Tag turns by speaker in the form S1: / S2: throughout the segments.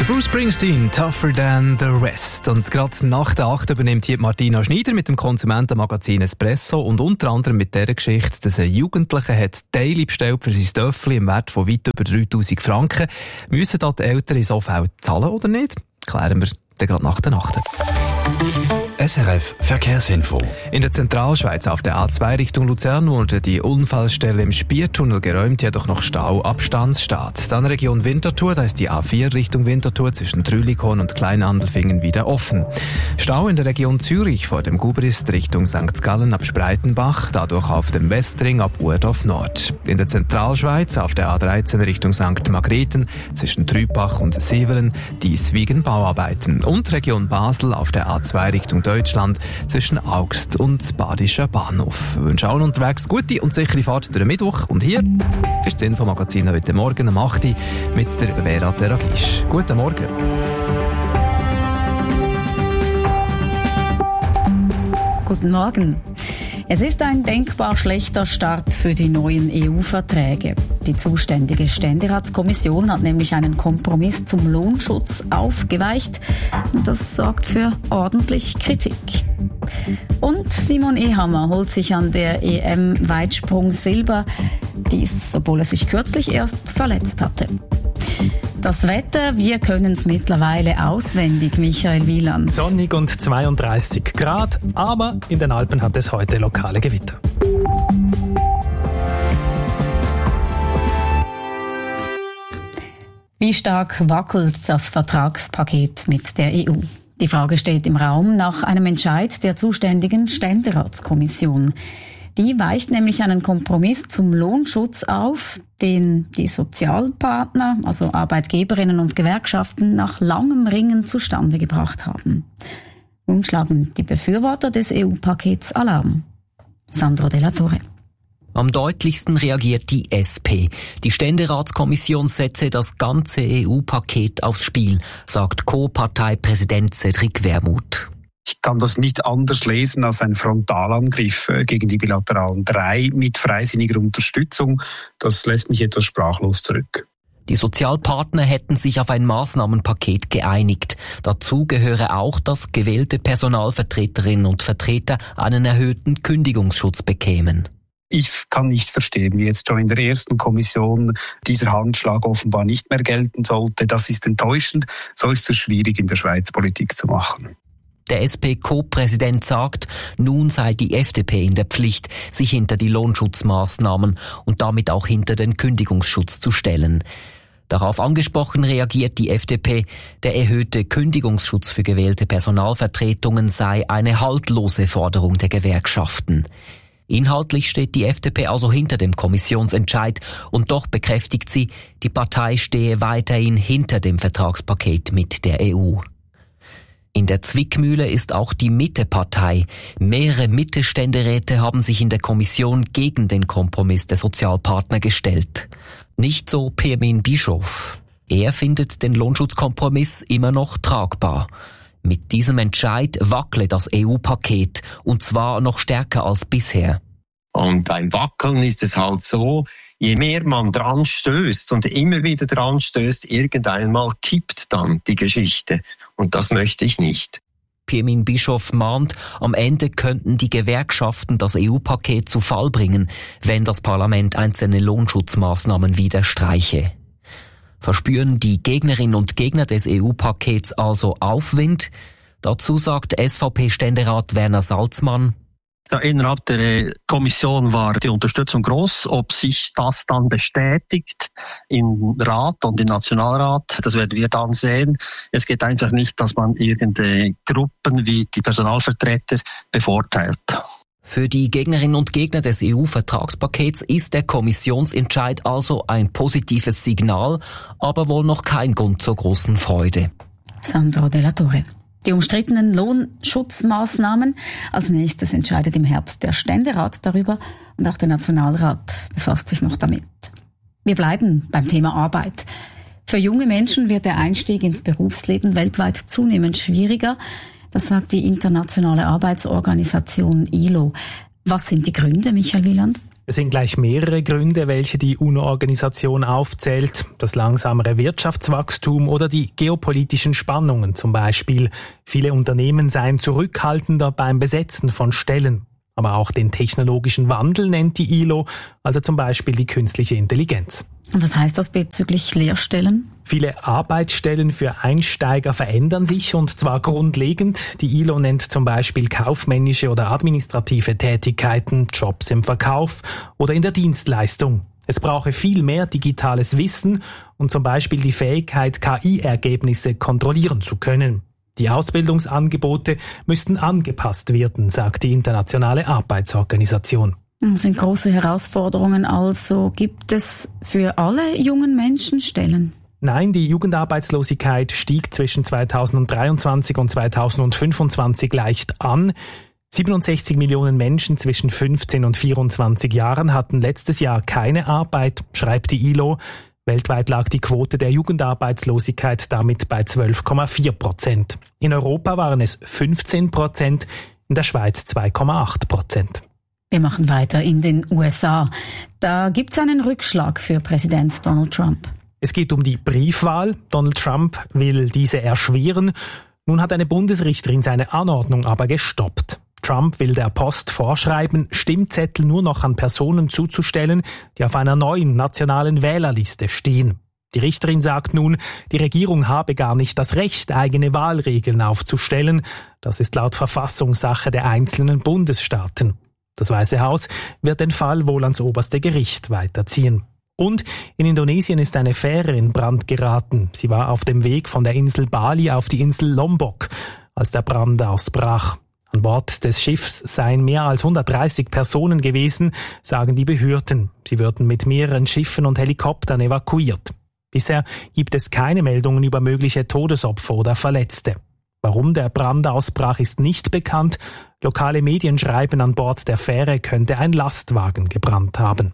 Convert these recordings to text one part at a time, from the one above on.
S1: Bruce Springsteen, Tougher Than the Rest. Und gerade nach der 8 übernimmt hier Martina Schneider mit dem Konsumentenmagazin Espresso und unter anderem mit dieser Geschichte, dass ein Jugendlicher hat Daily bestellt für sein Töffel im Wert von weit über 3'000 Franken. Müssen da die Eltern in so Fällen zahlen oder nicht? Klären wir dann gerade nach der Nacht.
S2: SRF Verkehrsinfo.
S1: In der Zentralschweiz auf der A2 Richtung Luzern wurde die Unfallstelle im Spiertunnel geräumt, jedoch noch Stauabstand steht. Dann Region Winterthur, da ist die A4 Richtung Winterthur zwischen Trülikon und Kleinandelfingen wieder offen. Stau in der Region Zürich vor dem Gubrist Richtung St. Gallen ab Spreitenbach, dadurch auf dem Westring ab Urdorf Nord. In der Zentralschweiz auf der A13 Richtung St. Margrethen zwischen Trübach und Sivelen, dies wegen Bauarbeiten. Und Region Basel auf der A2 Richtung Deutschland zwischen Augst und Badischer Bahnhof. Wir wünschen allen unterwegs gute und sichere Fahrt durch den Mittwoch. Und hier ist das Infomagazin heute Morgen um 8 Uhr mit der Vera Teragisch. Guten Morgen.
S3: Guten Morgen. Es ist ein denkbar schlechter Start für die neuen EU-Verträge. Die zuständige Ständeratskommission hat nämlich einen Kompromiss zum Lohnschutz aufgeweicht. Und das sorgt für ordentlich Kritik. Und Simon Ehammer holt sich an der EM Weitsprung Silber. Dies, obwohl er sich kürzlich erst verletzt hatte. Das Wetter, wir können es mittlerweile auswendig, Michael Wieland.
S4: Sonnig und 32 Grad, aber in den Alpen hat es heute lokale Gewitter.
S3: Wie stark wackelt das Vertragspaket mit der EU? Die Frage steht im Raum nach einem Entscheid der zuständigen Ständeratskommission. Die weicht nämlich einen Kompromiss zum Lohnschutz auf, den die Sozialpartner, also Arbeitgeberinnen und Gewerkschaften, nach langem Ringen zustande gebracht haben. Nun schlagen die Befürworter des EU-Pakets Alarm. Sandro Della Torre.
S5: Am deutlichsten reagiert die SP. Die Ständeratskommission setze das ganze EU-Paket aufs Spiel, sagt Co-Parteipräsident Cedric Wermuth.
S6: Ich kann das nicht anders lesen als ein Frontalangriff gegen die bilateralen 3 mit freisinniger Unterstützung. Das lässt mich etwas sprachlos zurück.
S5: Die Sozialpartner hätten sich auf ein Maßnahmenpaket geeinigt. Dazu gehöre auch, dass gewählte Personalvertreterinnen und Vertreter einen erhöhten Kündigungsschutz bekämen.
S6: Ich kann nicht verstehen, wie jetzt schon in der ersten Kommission dieser Handschlag offenbar nicht mehr gelten sollte. Das ist enttäuschend. So ist es schwierig, in der Schweiz Politik zu machen.
S5: Der SP-Co-Präsident sagt, nun sei die FDP in der Pflicht, sich hinter die Lohnschutzmaßnahmen und damit auch hinter den Kündigungsschutz zu stellen. Darauf angesprochen reagiert die FDP, der erhöhte Kündigungsschutz für gewählte Personalvertretungen sei eine haltlose Forderung der Gewerkschaften. Inhaltlich steht die FDP also hinter dem Kommissionsentscheid und doch bekräftigt sie, die Partei stehe weiterhin hinter dem Vertragspaket mit der EU. In der Zwickmühle ist auch die Mitte-Partei. Mehrere Mitte-Ständeräte haben sich in der Kommission gegen den Kompromiss der Sozialpartner gestellt. Nicht so Pirmin Bischof. Er findet den Lohnschutzkompromiss immer noch tragbar. Mit diesem Entscheid wackle das EU-Paket, und zwar noch stärker als bisher.
S7: Und beim Wackeln ist es halt so, je mehr man dran stößt und immer wieder dran stößt, irgendeinmal kippt dann die Geschichte. Und das möchte ich nicht.
S5: Pirmin Bischof mahnt, am Ende könnten die Gewerkschaften das EU-Paket zu Fall bringen, wenn das Parlament einzelne Lohnschutzmaßnahmen wieder streiche. Verspüren die Gegnerinnen und Gegner des EU-Pakets also Aufwind? Dazu sagt SVP-Ständerat Werner Salzmann:
S8: Innerhalb der Kommission war die Unterstützung groß. Ob sich das dann bestätigt im Rat und im Nationalrat, das werden wir dann sehen. Es geht einfach nicht, dass man irgendeine Gruppen wie die Personalvertreter bevorteilt.
S5: Für die Gegnerinnen und Gegner des EU-Vertragspakets ist der Kommissionsentscheid also ein positives Signal, aber wohl noch kein Grund zur großen Freude.
S3: Sandro Della Torre. Die umstrittenen Lohnschutzmaßnahmen. Als nächstes entscheidet im Herbst der Ständerat darüber und auch der Nationalrat befasst sich noch damit. Wir bleiben beim Thema Arbeit. Für junge Menschen wird der Einstieg ins Berufsleben weltweit zunehmend schwieriger. Das sagt die internationale Arbeitsorganisation ILO. Was sind die Gründe, Michael Wieland?
S4: Es sind gleich mehrere Gründe, welche die UNO-Organisation aufzählt. Das langsamere Wirtschaftswachstum oder die geopolitischen Spannungen zum Beispiel. Viele Unternehmen seien zurückhaltender beim Besetzen von Stellen. Aber auch den technologischen Wandel nennt die ILO, also zum Beispiel die künstliche Intelligenz.
S3: Und was heißt das bezüglich Lehrstellen?
S4: Viele Arbeitsstellen für Einsteiger verändern sich und zwar grundlegend. Die ILO nennt zum Beispiel kaufmännische oder administrative Tätigkeiten, Jobs im Verkauf oder in der Dienstleistung. Es brauche viel mehr digitales Wissen und zum Beispiel die Fähigkeit, KI-Ergebnisse kontrollieren zu können. Die Ausbildungsangebote müssten angepasst werden, sagt die Internationale Arbeitsorganisation.
S3: Das sind große Herausforderungen. Also gibt es für alle jungen Menschen Stellen?
S4: Nein, die Jugendarbeitslosigkeit stieg zwischen 2023 und 2025 leicht an. 67 Millionen Menschen zwischen 15 und 24 Jahren hatten letztes Jahr keine Arbeit, schreibt die ILO. Weltweit lag die Quote der Jugendarbeitslosigkeit damit bei 12,4%. In Europa waren es 15%, in der Schweiz 2,8%.
S3: Wir machen weiter in den USA. Da gibt es einen Rückschlag für Präsident Donald Trump.
S4: Es geht um die Briefwahl. Donald Trump will diese erschweren. Nun hat eine Bundesrichterin seine Anordnung aber gestoppt. Trump will der Post vorschreiben, Stimmzettel nur noch an Personen zuzustellen, die auf einer neuen nationalen Wählerliste stehen. Die Richterin sagt nun, die Regierung habe gar nicht das Recht, eigene Wahlregeln aufzustellen. Das ist laut Verfassungssache der einzelnen Bundesstaaten. Das Weiße Haus wird den Fall wohl ans oberste Gericht weiterziehen. Und in Indonesien ist eine Fähre in Brand geraten. Sie war auf dem Weg von der Insel Bali auf die Insel Lombok, als der Brand ausbrach. An Bord des Schiffs seien mehr als 130 Personen gewesen, sagen die Behörden. Sie würden mit mehreren Schiffen und Helikoptern evakuiert. Bisher gibt es keine Meldungen über mögliche Todesopfer oder Verletzte. Warum der Brand ausbrach, ist nicht bekannt. Lokale Medien schreiben, an Bord der Fähre könnte ein Lastwagen gebrannt haben.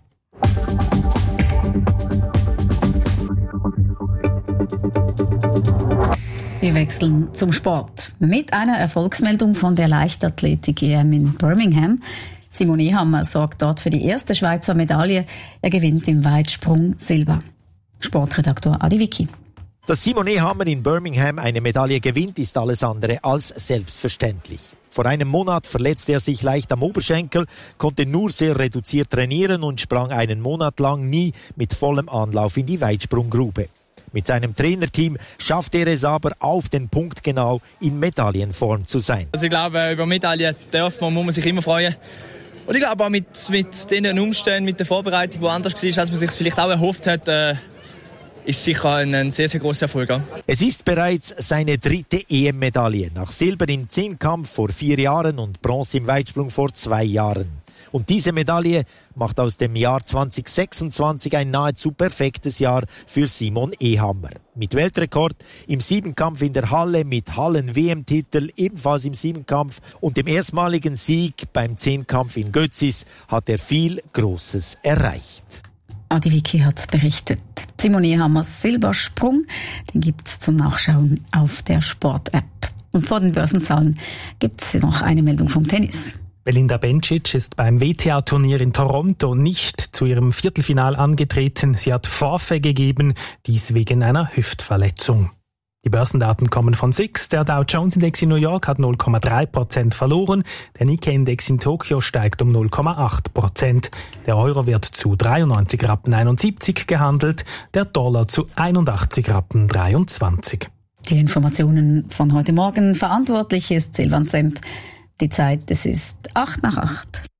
S3: Wir wechseln zum Sport. Mit einer Erfolgsmeldung von der Leichtathletik-EM in Birmingham. Simon Ehammer sorgt dort für die erste Schweizer Medaille. Er gewinnt im Weitsprung Silber. Sportredaktor Adi Vicky.
S9: Dass Simon Ehammer in Birmingham eine Medaille gewinnt, ist alles andere als selbstverständlich. Vor einem Monat verletzte er sich leicht am Oberschenkel, konnte nur sehr reduziert trainieren und sprang einen Monat lang nie mit vollem Anlauf in die Weitsprunggrube. Mit seinem Trainerteam schafft er es aber auf den Punkt genau, in Medaillenform zu sein.
S10: Also ich glaube, über Medaillen muss man sich immer freuen. Und ich glaube auch mit den Umständen, mit der Vorbereitung, die anders war, als man sich vielleicht auch erhofft hat, ist sicher ein sehr, sehr grosser Erfolg.
S9: Es ist bereits seine 3. EM-Medaille, nach Silber im Zehnkampf vor 4 Jahren und Bronze im Weitsprung vor 2 Jahren. Und diese Medaille macht aus dem Jahr 2026 ein nahezu perfektes Jahr für Simon Ehammer. Mit Weltrekord im Siebenkampf in der Halle, mit Hallen-WM-Titel ebenfalls im Siebenkampf und dem erstmaligen Sieg beim Zehnkampf in Götzis hat er viel Großes erreicht.
S3: Adi Vicky hat berichtet. Simon Ehammers Silbersprung, den gibt's zum Nachschauen auf der Sport-App. Und vor den Börsenzahlen gibt's noch eine Meldung vom Tennis.
S4: Belinda Bencic ist beim WTA-Turnier in Toronto nicht zu ihrem Viertelfinal angetreten. Sie hat Forfait gegeben, dies wegen einer Hüftverletzung. Die Börsendaten kommen von SIX. Der Dow Jones Index in New York hat 0,3% verloren. Der Nikkei-Index in Tokio steigt um 0,8%. Der Euro wird zu 93,71 Rappen gehandelt, der Dollar zu 81,23 Rappen.
S3: Die Informationen von heute Morgen. Verantwortlich ist Silvan Zemp. Die Zeit, es ist 8:08.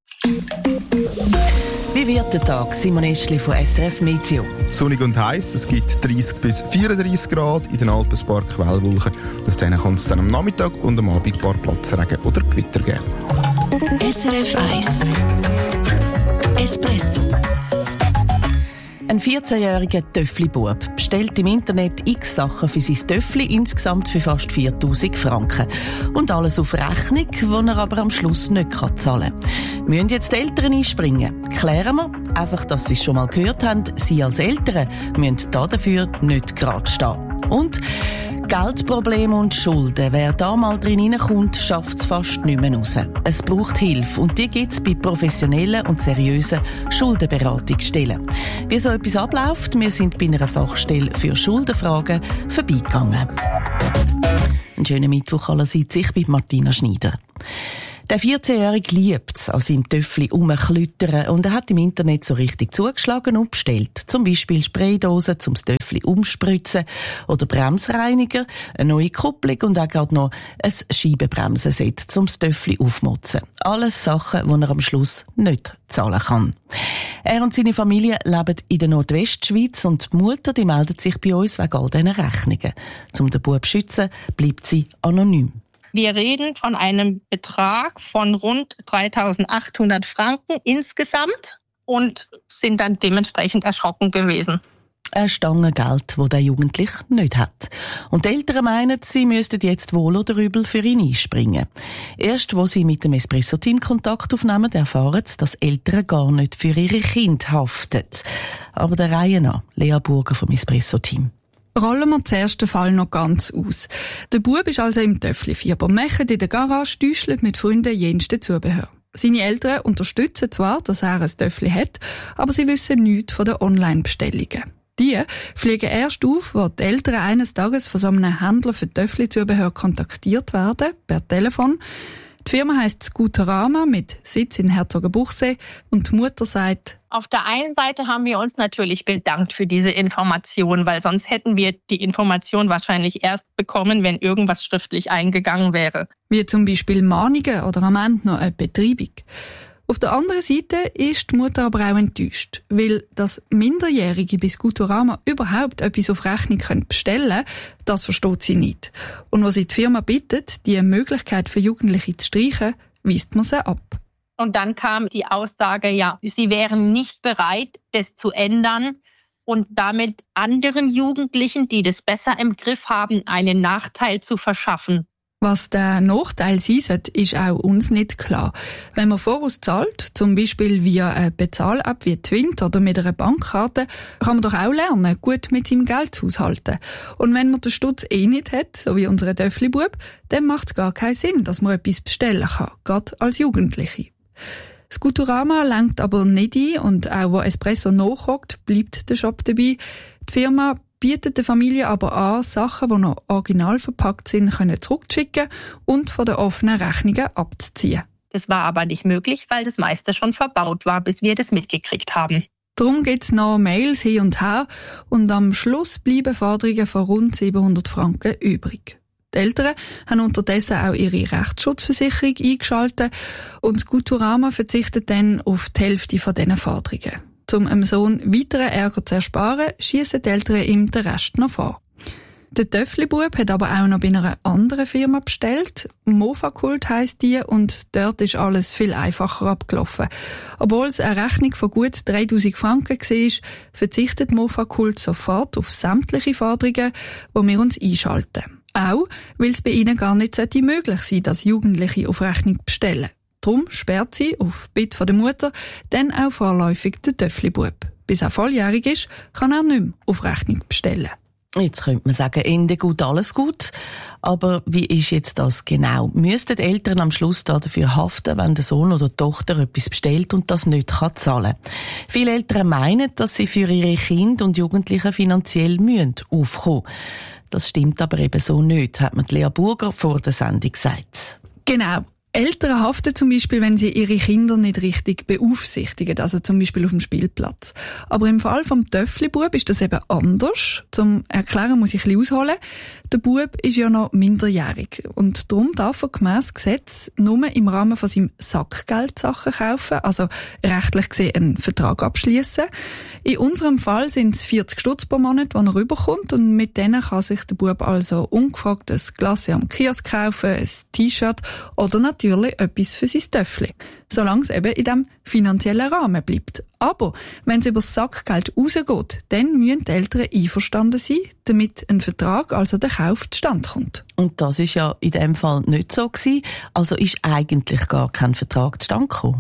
S11: Wie wird der Tag? Simon Eschli von SRF Meteo.
S12: Sonnig und heiß, es gibt 30 bis 34 Grad, in den Alpen ein paar Quellwolken. Aus denen kann es dann am Nachmittag und am Abend ein paar Platzregen oder Gewitter geben.
S11: SRF 1 Espresso. Ein 14-jähriger Töffli-Bub bestellt im Internet x Sachen für sein Töffli, insgesamt für fast 4'000 Franken. Und alles auf Rechnung, die er aber am Schluss nicht zahlen kann. Müssen jetzt die Eltern einspringen? Klären wir, einfach, dass Sie es schon mal gehört haben, Sie als Eltern müssen dafür nicht gerade stehen. Und Geldprobleme und Schulden. Wer da mal drin hineinkommt, schafft es fast nicht mehr raus. Es braucht Hilfe und die gibt es bei professionellen und seriösen Schuldenberatungsstellen. Wie so etwas abläuft, wir sind bei einer Fachstelle für Schuldenfragen vorbeigegangen. Einen schönen Mittwoch allerseits, ich bin Martina Schneider. Der 14-Jährige liebt es, an seinem Töffli rumklüttern und er hat im Internet so richtig zugeschlagen und bestellt. Zum Beispiel Spraydosen zum Töffli umspritzen oder Bremsreiniger, eine neue Kupplung und auch gerade noch ein Scheibenbremsenset zum Töffli aufmotzen. Alles Sachen, die er am Schluss nicht zahlen kann. Er und seine Familie leben in der Nordwestschweiz und die Mutter die meldet sich bei uns wegen all diesen Rechnungen. Um den Bub zu schützen, bleibt sie anonym.
S13: Wir reden von einem Betrag von rund 3.800 Franken insgesamt und sind dann dementsprechend erschrocken gewesen.
S11: Eine Stange Geld, die der Jugendliche nicht hat. Und die Eltern meinen, sie müssten jetzt wohl oder übel für ihn einspringen. Erst, wo sie mit dem Espresso-Team Kontakt aufnehmen, erfahren sie, dass Eltern gar nicht für ihre Kinder haften. Aber der Reihe nach, Lea Burger vom Espresso-Team.
S14: Rollen wir zuerst den Fall noch ganz aus. Der Bub ist also im Töffli-Fieber, macht in der Garage, täuschelt mit Freunden jenste Zubehör. Seine Eltern unterstützen zwar, dass er ein Töffli hat, aber sie wissen nichts von den Online-Bestellungen. Die fliegen erst auf, wo die Eltern eines Tages von so einem Händler für Töffli-Zubehör kontaktiert werden, per Telefon. Die Firma heisst Scooterama mit Sitz in Herzogenbuchsee und die Mutter sagt:
S13: Auf der einen Seite haben wir uns natürlich bedankt für diese Information, weil sonst hätten wir die Information wahrscheinlich erst bekommen, wenn irgendwas schriftlich eingegangen wäre.
S14: Wie zum Beispiel Mahnungen oder am Ende noch eine Betreibung. Auf der anderen Seite ist die Mutter aber auch enttäuscht, weil dass Minderjährige bei Scooterama überhaupt etwas auf Rechnung bestellen können, das versteht sie nicht. Und was sie die Firma bittet, die Möglichkeit für Jugendliche zu streichen, weist man sie ab.
S13: Und dann kam die Aussage, ja, sie wären nicht bereit, das zu ändern und damit anderen Jugendlichen, die das besser im Griff haben, einen Nachteil zu verschaffen.
S14: Was der Nachteil sein sollte, ist auch uns nicht klar. Wenn man voraus zahlt, zum Beispiel via eine Bezahl-App wie Twint oder mit einer Bankkarte, kann man doch auch lernen, gut mit seinem Geld zu haushalten. Und wenn man den Stutz nicht hat, so wie unser Töffli-Bub, dann macht es gar keinen Sinn, dass man etwas bestellen kann, gerade als Jugendliche. Scooterama lenkt aber nicht ein und auch wo Espresso nachhockt, bleibt der Shop dabei. Die Firma bietet der Familie aber an, Sachen, die noch original verpackt sind, zurückzuschicken und von den offenen Rechnungen abzuziehen.
S13: Das war aber nicht möglich, weil das meiste schon verbaut war, bis wir das mitgekriegt haben.
S14: Darum gibt es noch Mails hin und her und am Schluss bleiben Forderungen von rund 700 Franken übrig. Die Eltern haben unterdessen auch ihre Rechtsschutzversicherung eingeschaltet und Scooterama verzichtet dann auf die Hälfte von diesen Forderungen. Um dem Sohn weiteren Ärger zu ersparen, schiessen die Eltern ihm den Rest noch vor. Der Töffli-Bub hat aber auch noch bei einer anderen Firma bestellt. Mofakult heisst die und dort ist alles viel einfacher abgelaufen. Obwohl es eine Rechnung von gut 3'000 Franken war, verzichtet Mofakult sofort auf sämtliche Forderungen, die wir uns einschalten. Auch, weil es bei ihnen gar nicht möglich sein sollte, dass Jugendliche auf Rechnung bestellen. Darum sperrt sie, auf Bitte der Mutter, dann auch vorläufig den Töffli-Bub. Bis er volljährig ist, kann er nicht mehr auf Rechnung bestellen.
S11: Jetzt könnte man sagen, Ende gut, alles gut. Aber wie ist jetzt das genau? Müssten die Eltern am Schluss dafür haften, wenn der Sohn oder die Tochter etwas bestellt und das nicht zahlen kann? Viele Eltern meinen, dass sie für ihre Kinder und Jugendlichen finanziell aufkommen müssen. Das stimmt aber eben so nicht, hat mir Lea Burger vor der Sendung gesagt.
S14: Genau. Eltern haften zum Beispiel, wenn sie ihre Kinder nicht richtig beaufsichtigen, also zum Beispiel auf dem Spielplatz. Aber im Fall vom Töffli-Bub ist das eben anders. Zum Erklären muss ich ein bisschen ausholen. Der Bub ist ja noch minderjährig und darum darf er gemäss Gesetz nur im Rahmen von seinem Sackgeld Sachen kaufen, also rechtlich gesehen einen Vertrag abschließen. In unserem Fall sind es 40 Stutz pro Monat, die er rüberkommt und mit denen kann sich der Bub also ungefragt ein Glas am Kiosk kaufen, ein T-Shirt oder natürlich etwas für sein Töffli. Solange es eben in diesem finanziellen Rahmen bleibt. Aber wenn es über das Sackgeld rausgeht, dann müssen die Eltern einverstanden sein, damit ein Vertrag, also der Kauf, zustande kommt.
S11: Und das ist ja in dem Fall nicht so gewesen. Also ist eigentlich gar kein Vertrag zustande gekommen.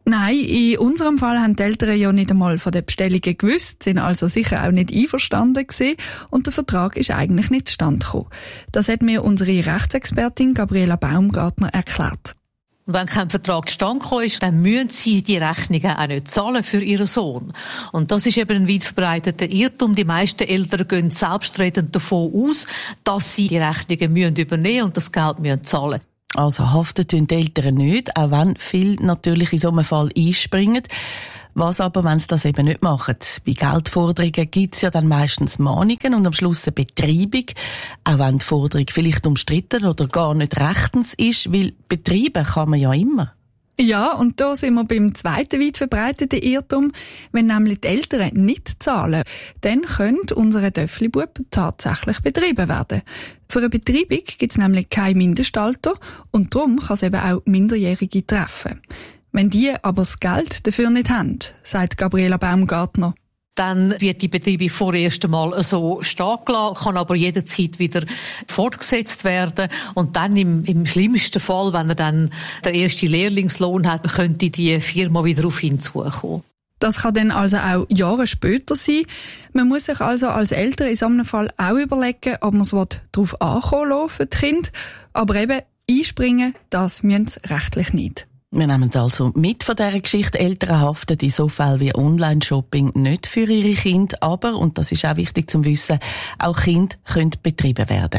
S14: Nein, in unserem Fall haben die Eltern ja nicht einmal von den Bestellungen gewusst, sind also sicher auch nicht einverstanden gewesen und der Vertrag ist eigentlich nicht zustande gekommen. Das hat mir unsere Rechtsexpertin Gabriela Baumgartner erklärt.
S15: Wenn kein Vertrag zustande gekommen ist, dann müssen sie die Rechnungen auch nicht zahlen für ihren Sohn. Und das ist eben ein weit verbreiteter Irrtum. Die meisten Eltern gehen selbstredend davon aus, dass sie die Rechnungen übernehmen müssen und das Geld zahlen müssen.
S11: Also haften tun die Eltern nicht, auch wenn viele natürlich in so einem Fall einspringen. Was aber, wenn sie das eben nicht machen? Bei Geldforderungen gibt es ja dann meistens Mahnungen und am Schluss eine Betreibung, auch wenn die Forderung vielleicht umstritten oder gar nicht rechtens ist, weil betreiben kann man ja immer.
S14: Ja, und da sind wir beim zweiten weit verbreiteten Irrtum. Wenn nämlich die Eltern nicht zahlen, dann könnte unser Töfflibub tatsächlich betrieben werden. Für eine Betreibung gibt es nämlich kein Mindestalter und darum kann es eben auch Minderjährige treffen. Wenn die aber das Geld dafür nicht haben, sagt Gabriela Baumgartner.
S15: Dann wird die Betreibung vorerst einmal so stehen gelassen, kann aber jederzeit wieder fortgesetzt werden. Und dann im schlimmsten Fall, wenn er dann den ersten Lehrlingslohn hat, könnte die Firma wieder auf ihn zukommen.
S14: Das kann dann also auch Jahre später sein. Man muss sich also als Eltern in so einem Fall auch überlegen, ob man es darauf ankommen lassen für die Kinder. Aber eben einspringen, das müssen sie rechtlich nicht.
S11: Wir nehmen also mit von dieser Geschichte. Eltern haften in so Fällen wie Online-Shopping nicht für ihre Kinder, aber, und das ist auch wichtig zum Wissen, auch Kinder können betrieben werden.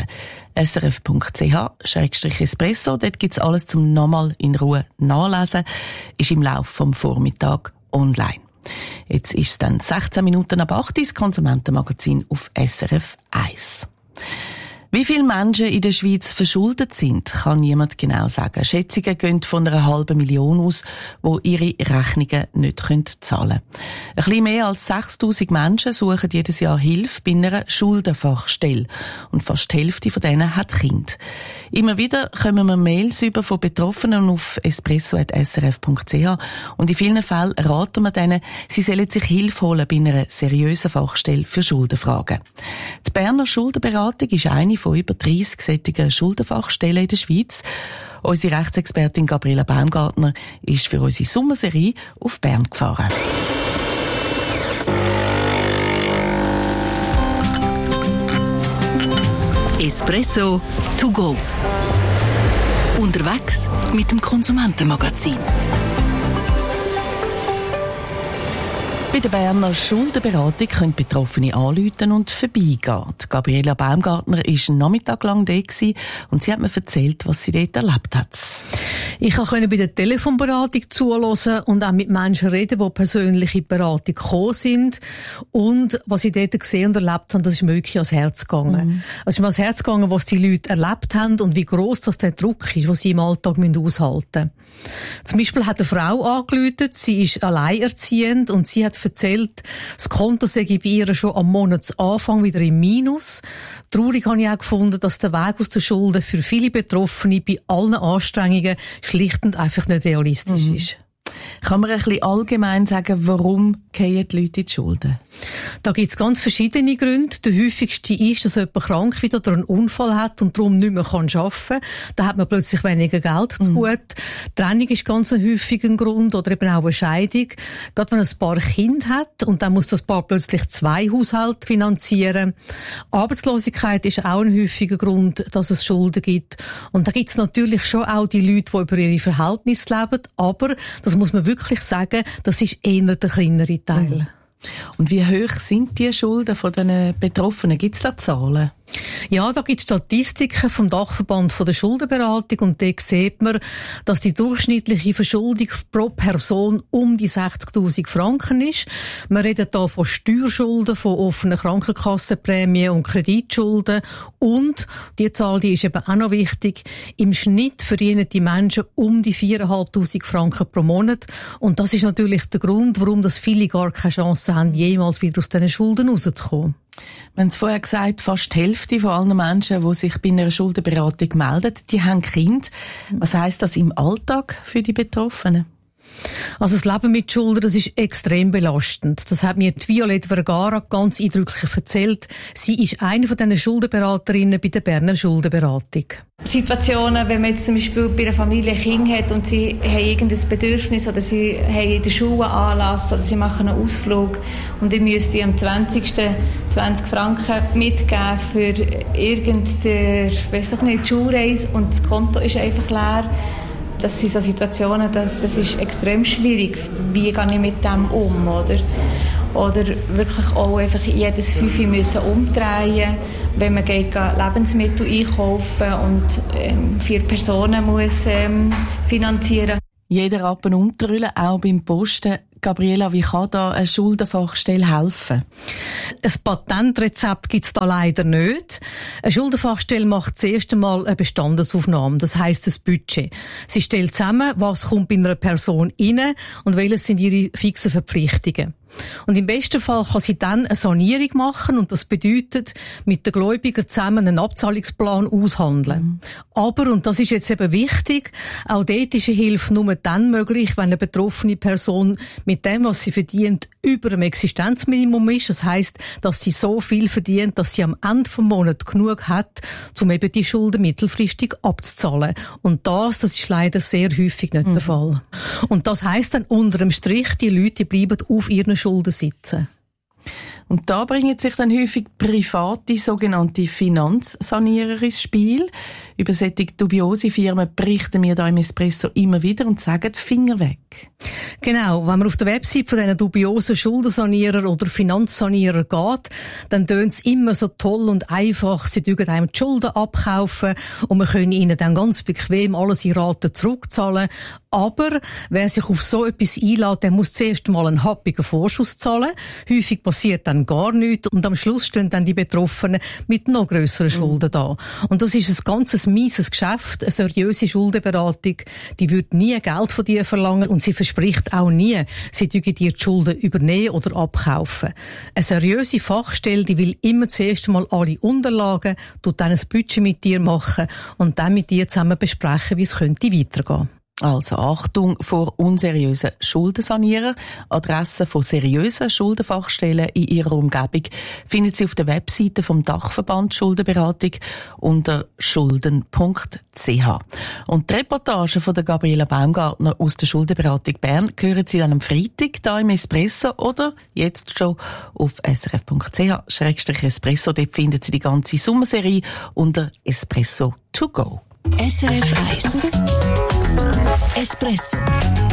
S11: srf.ch/espresso, dort gibt's alles zum nochmal in Ruhe nachlesen, ist im Laufe vom Vormittag online. Jetzt ist es dann 16 Minuten ab 8 Uhr, das Konsumentenmagazin auf SRF 1. Wie viele Menschen in der Schweiz verschuldet sind, kann niemand genau sagen. Schätzungen gehen von 500.000 aus, die ihre Rechnungen nicht zahlen können. Ein bisschen mehr als 6'000 Menschen suchen jedes Jahr Hilfe bei einer Schuldenfachstelle. Und fast die Hälfte von denen hat Kinder. Immer wieder kommen wir Mails über von Betroffenen auf espresso@srf.ch und in vielen Fällen raten wir denen, sie sollen sich Hilfe holen bei einer seriösen Fachstelle für Schuldenfragen. Die Berner Schuldenberatung ist eine von über 30 solchen Schuldenfachstellen in der Schweiz. Unsere Rechtsexpertin Gabriela Baumgartner ist für unsere Sommerserie auf Bern gefahren.
S16: Espresso to go. Unterwegs mit dem Konsumentenmagazin.
S11: Bei der Berner Schuldenberatung können Betroffene anrufen und vorbeigehen. Gabriela Baumgartner war einen Nachmittag lang da und sie hat mir erzählt, was sie dort erlebt hat.
S15: Ich konnte bei der Telefonberatung zuhören und auch mit Menschen reden, die persönlich in die Beratung gekommen sind. Und was ich dort gesehen und erlebt habe, das ist mir wirklich ans Herz gegangen. Es ist mir ans Herz gegangen, was die Leute erlebt haben und wie gross das der Druck ist, den sie im Alltag aushalten müssen. Zum Beispiel hat eine Frau angerufen, sie ist alleinerziehend und sie hat erzählt, das Konto sei bei ihr schon am Monatsanfang wieder im Minus. Traurig habe ich auch gefunden, dass der Weg aus den Schulden für viele Betroffene bei allen Anstrengungen schlicht und einfach nicht realistisch ist.
S11: Kann man ein bisschen allgemein sagen, warum fallen die Leute in die Schulden?
S15: Da gibt es ganz verschiedene Gründe. Der häufigste ist, dass jemand krank wird oder einen Unfall hat und darum nicht mehr arbeiten kann. Da hat man plötzlich weniger Geld zu gut. Trennung ist ganz ein häufiger Grund oder eben auch eine Scheidung. Gerade wenn ein Paar Kinder hat und dann muss das Paar plötzlich 2 Haushalte finanzieren. Arbeitslosigkeit ist auch ein häufiger Grund, dass es Schulden gibt. Und da gibt es natürlich schon auch die Leute, die über ihre Verhältnisse leben, aber das muss man wirklich sagen, das ist eher der kleinere Teil.
S11: Und wie hoch sind die Schulden von den Betroffenen? Gibt es da Zahlen?
S15: Ja, da gibt es Statistiken vom Dachverband von der Schuldenberatung und da sieht man, dass die durchschnittliche Verschuldung pro Person um die 60'000 Franken ist. Wir reden hier von Steuerschulden, von offenen Krankenkassenprämien und Kreditschulden und die Zahl, die ist eben auch noch wichtig, im Schnitt verdienen die Menschen um die 4'500 Franken pro Monat und das ist natürlich der Grund, warum das viele gar keine Chance haben, jemals wieder aus diesen Schulden rauszukommen.
S11: Wir haben es vorher gesagt, fast die Hälfte von allen Menschen, die sich bei einer Schuldenberatung melden, die haben Kinder. Was heisst das im Alltag für die Betroffenen?
S15: Also das Leben mit Schulden, das ist extrem belastend. Das hat mir die Violette Vergara ganz eindrücklich erzählt. Sie ist eine von diesen Schuldenberaterinnen bei der Berner Schuldenberatung.
S17: Situationen, wenn man jetzt zum Beispiel bei einer Familie ein Kind hat und sie haben irgendein Bedürfnis oder sie haben in der Schule Anlass oder sie machen einen Ausflug und ich müsste am 20. 20 Franken mitgeben für irgendeine, Schulreise und das Konto ist einfach leer. Das sind so Situationen, das ist extrem schwierig. Wie gehe ich mit dem um, oder? Oder wirklich auch einfach jedes Fünfe müssen umdrehen, wenn man geht Lebensmittel einkaufen und 4 Personen muss finanzieren.
S11: Jeder Rappen umtrüllen, auch beim Posten. Gabriela, wie kann da eine Schuldenfachstelle helfen?
S15: Ein Patentrezept gibt es da leider nicht. Eine Schuldenfachstelle macht zuerst einmal eine Bestandesaufnahme, das heisst das Budget. Sie stellt zusammen, was kommt bei einer Person rein und welches sind ihre fixen Verpflichtungen. Und im besten Fall kann sie dann eine Sanierung machen und das bedeutet, mit den Gläubigern zusammen einen Abzahlungsplan aushandeln. Aber, und das ist jetzt eben wichtig, auch dort ist eine Hilfe nur dann möglich, wenn eine betroffene Person mit dem, was sie verdient, über dem Existenzminimum ist. Das heisst, dass sie so viel verdient, dass sie am Ende des Monats genug hat, um eben die Schulden mittelfristig abzuzahlen. Und das ist leider sehr häufig nicht der Fall. Und das heisst dann unter dem Strich, die Leute bleiben auf ihren Schulden sitzen.
S11: Und da bringen sich dann häufig private, sogenannte Finanzsanierer ins Spiel. Über solche dubiose Firmen berichten wir da im Espresso immer wieder und sagen, Finger weg.
S15: Genau, wenn man auf der Website von diesen dubiosen Schuldensanierer oder Finanzsanierer geht, dann tönt es immer so toll und einfach. Sie dürfen einem die Schulden abkaufen und man können ihnen dann ganz bequem alles in Raten zurückzahlen. Aber wer sich auf so etwas einlässt, der muss zuerst mal einen happigen Vorschuss zahlen. Häufig passiert dann gar nichts und am Schluss stehen dann die Betroffenen mit noch grösseren Schulden da. Und das ist ein ganzes mieses Geschäft. Eine seriöse Schuldenberatung, die würde nie Geld von dir verlangen und sie verspricht auch nie, sie dürfen dir die Schulden übernehmen oder abkaufen. Eine seriöse Fachstelle, die will immer zuerst mal alle Unterlagen, tut dann ein Budget mit dir machen und dann mit dir zusammen besprechen, wie es könnte weitergehen.
S11: Also Achtung vor unseriösen Schuldensanierer. Adressen von seriösen Schuldenfachstellen in Ihrer Umgebung finden Sie auf der Webseite vom Dachverband Schuldenberatung unter schulden.ch. Und die Reportage von der Gabriela Baumgartner aus der Schuldenberatung Bern hören Sie dann am Freitag hier im Espresso oder jetzt schon auf srf.ch/espresso. Dort finden Sie die ganze Sommerserie unter Espresso to go.
S16: SRF 1 Espresso